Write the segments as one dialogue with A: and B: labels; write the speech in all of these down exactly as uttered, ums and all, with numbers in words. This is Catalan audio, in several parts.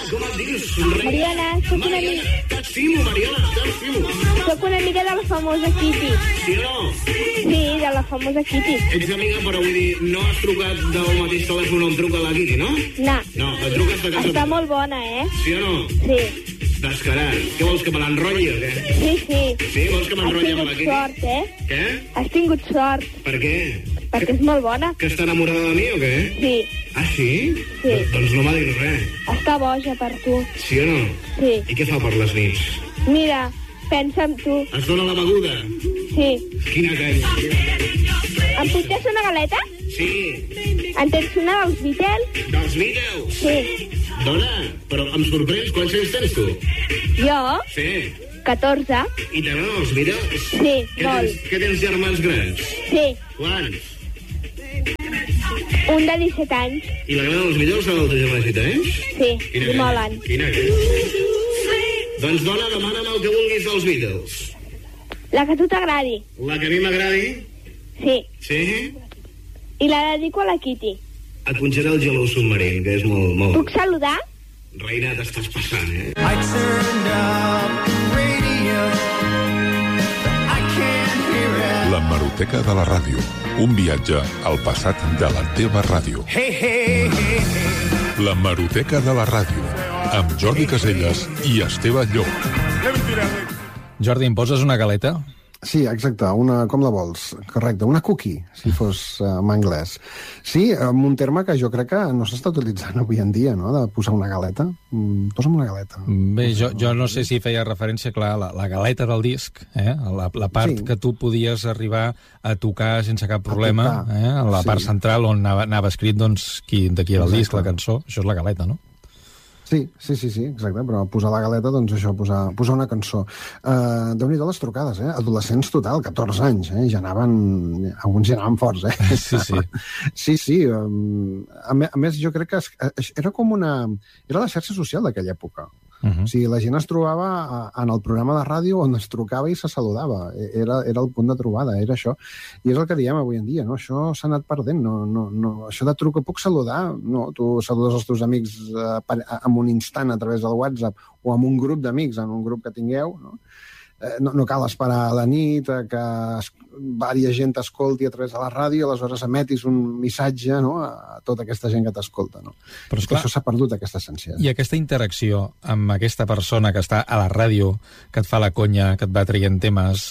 A: com et dius?
B: Mariona, soc una
A: Mariona,
B: amiga...
A: t'estimo, Mariona, t'estimo.
B: Soc una amiga de la famosa Kitty.
A: Sí o no?
B: Sí, de la famosa Kitty.
A: Ets amiga, però vull dir, no has trucat del mateix telèfon on truca la Kitty, no?
B: No.
A: No, et truques de casa...
B: Està molt bona, eh?
A: Sí o no?
B: Sí.
A: Descarat. Què vols, que me l'enrotlli o què?
B: Sí, sí.
A: Sí, vols que m'enrotlli amb la
B: Has
A: Kitty?
B: tingut sort, eh?
A: Què?
B: Has tingut sort,
A: Per què?
B: perquè és molt bona.
A: Que està enamorada de mi o què?
B: Sí.
A: Ah, sí?
B: Sí.
A: Do- Doncs no m'ha dit res.
B: Està boja per tu.
A: Sí o no?
B: Sí.
A: I què fa per les nits?
B: Mira, pensa en tu.
A: Es dona la beguda?
B: Sí.
A: Quina canya.
B: Em portes una galeta?
A: Sí.
B: En tens una dels Beatles?
A: Dels Beatles?
B: Sí.
A: Dona, però em sorprens, quants anys tens tu?
B: Jo?
A: Sí.
B: catorze.
A: I t'agraden els Beatles?
B: Sí,
A: Què
B: molt.
A: tens, què tens germans grans?
B: Sí.
A: Quants?
B: Un de disset anys.
A: I l'agraden els Beatles al teu germà de set anys?
B: Sí,
A: Quina
B: i
A: canya.
B: molen.
A: Quina canya. Doncs dona, demana'm el que vulguis dels Beatles.
B: La que a tu t'agradi.
A: La que a mi m'agradi?
B: Sí.
A: Sí?
B: I la dedico a la Kitty.
A: Et punxaré el Yellow Submarine, que és molt, molt...
B: Puc saludar?
A: Reina, t'estàs passant, eh?
C: I turned up the radio. I can't hear it.
D: La Hemeroteca de la ràdio. Un viatge al passat de la teva ràdio.
C: Hey, hey, hey, hey.
D: La Hemeroteca de la ràdio. Amb Jordi Caselles i Esteve Llop.
E: Jordi, em poses una galeta?
F: Sí, exacte, una, com la vols? Correcte, una cookie, si fos uh, en anglès. Sí, amb un terme que jo crec que no s'està utilitzant avui en dia, no?, de posar una galeta. Mm, posa'm una galeta.
E: Bé, jo, jo no sé si feia referència, clar, a la, la galeta del disc, eh? la, la part
F: Sí.
E: que tu podies arribar a tocar sense cap problema,
F: tocar,
E: eh? la
F: sí.
E: part central on anava, anava escrit doncs, qui, de qui era el
F: Exacte.
E: disc, la cançó. Això és la galeta, no?
F: Sí, sí, sí, sí, exacte, però posar la galeta, doncs això, posar, posar una cançó. Uh, Déu-n'hi-do les trucades, eh? Adolescents total, catorze anys, eh? Ja anaven... Alguns ja anaven forts, eh?
E: Sí, sí.
F: Sí, sí. Um, a, me, a més, jo crec que es, es, era com una... Era la xarxa social d'aquella època.
E: Uh -huh.
F: O sigui, la gent es trobava a, en el programa de ràdio on es trucava i se saludava. Era, era el punt de trobada, era això. I és el que diem avui en dia, no? Això s'ha anat perdent. No, no, no. Això de truco, puc saludar? No, tu saludes els teus amics eh, per, en un instant a través del WhatsApp o amb un grup d'amics, en un grup que tingueu, no? Eh, no, no cal esperar a la nit a que es, vària gent t'escolti a través de la ràdio i aleshores emetis un missatge, no?, a tota aquesta gent que t'escolta, no?
E: Però,
F: És que
E: esclar,
F: això s'ha perdut, aquesta essència.
E: I aquesta interacció amb aquesta persona que està a la ràdio, que et fa la conya, que et va traient temes...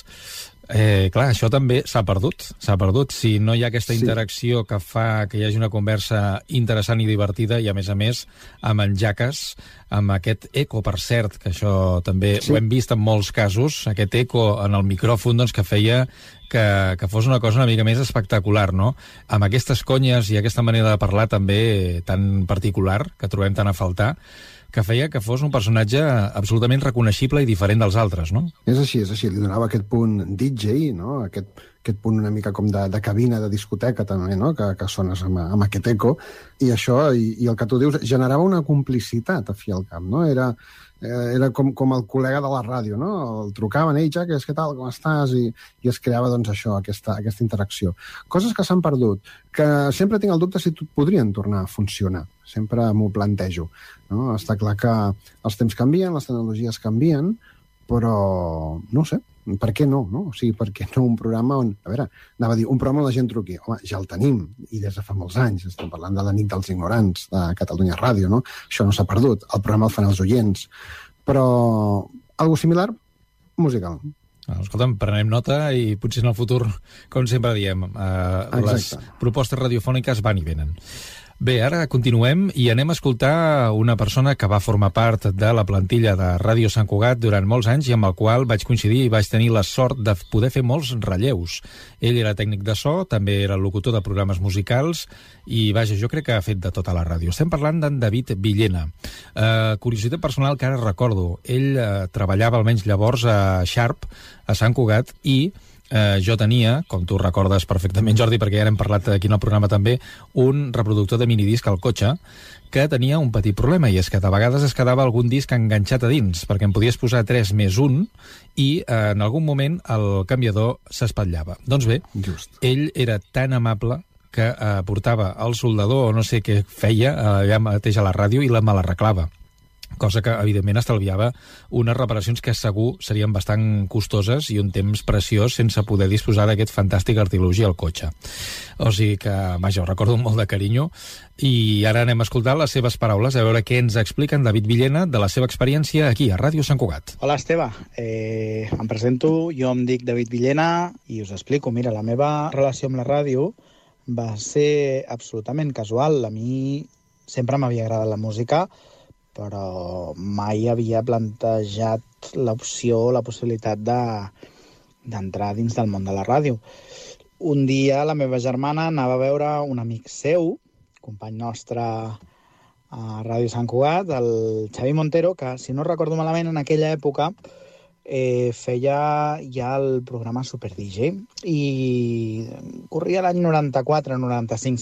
E: Eh, clar, això també s'ha perdut, s'ha perdut. Si no hi ha aquesta
F: Sí.
E: interacció que fa que hi hagi una conversa interessant i divertida i, a més a més, amb en jaques, amb aquest eco, per cert, que això també
F: Sí.
E: ho hem vist en molts casos, aquest eco en el micròfon doncs, que feia que, que fos una cosa una mica més espectacular, no? Amb aquestes conyes i aquesta manera de parlar també tan particular, que trobem tan a faltar, que feia que fos un personatge absolutament reconeixible i diferent dels altres, no?
F: És així, és així. Li donava aquest punt D J, no?, aquest, aquest punt una mica com de, de cabina, de discoteca també, no?, que, que sones amb, amb aquest eco, i això, i, i el que tu dius, generava una complicitat a fi al cap, no? Era, eh, era com, com el col·lega de la ràdio, no? El trucaven, ei, Jaques, què tal, com estàs? I, i es creava, doncs, això, aquesta, aquesta interacció. Coses que s'han perdut, que sempre tinc el dubte si podrien tornar a funcionar. Sempre m'ho plantejo, no? Està clar que els temps canvien, les tecnologies canvien, però no ho sé, per què no, no? O sigui, per què no un programa on... A veure, anava a dir, un programa on la gent truqui. Home, ja el tenim, i des de fa molts anys. Estem parlant de la nit dels ignorants, de Catalunya Ràdio, no? Això no s'ha perdut. El programa el fan els oients. Però, algo similar, musical.
E: Escolta'm, prenem nota i potser en el futur, com sempre diem, eh, les propostes radiofòniques van i venen. Bé, ara continuem i anem a escoltar una persona que va formar part de la plantilla de Ràdio Sant Cugat durant molts anys i amb el qual vaig coincidir i vaig tenir la sort de poder fer molts relleus. Ell era tècnic de so, també era locutor de programes musicals i, vaja, jo crec que ha fet de tota la ràdio. Estem parlant d'en David Villena. Uh, curiositat personal que ara recordo. Ell uh, treballava almenys llavors a Sharp, a Sant Cugat, i Eh, jo tenia, com tu recordes perfectament, Jordi, perquè ja n'hem parlat aquí en el programa també, un reproductor de minidisc al cotxe que tenia un petit problema, i és que de vegades es quedava algun disc enganxat a dins, perquè en podies posar tres més un i eh, en algun moment el canviador s'espatllava. Doncs bé,
F: Just.
E: ell era tan amable que eh, portava el soldador o no sé què feia eh, allà mateix a la ràdio i la me l'arreglava. cosa que, evidentment, estalviava unes reparacions que segur serien bastant costoses i un temps preciós sense poder disposar d'aquest fantàstic artilugi al cotxe. O sigui que, vaja, ho recordo amb molt de carinyo. I ara anem a escoltar les seves paraules, a veure què ens expliquen David Villena de la seva experiència aquí, a Ràdio Sant Cugat.
G: Hola, Esteve. Eh, em presento, jo em dic David Villena i us explico. Mira, la meva relació amb la ràdio va ser absolutament casual. A mi sempre m'havia agradat la música, però mai havia plantejat l'opció, la possibilitat de, d'entrar dins del món de la ràdio. Un dia la meva germana anava a veure un amic seu, company nostre a Ràdio Sant Cugat, el Xavi Montero, que, si no recordo malament, en aquella època eh, feia ja el programa Super D J i corria l'any noranta-quatre noranta-cinc,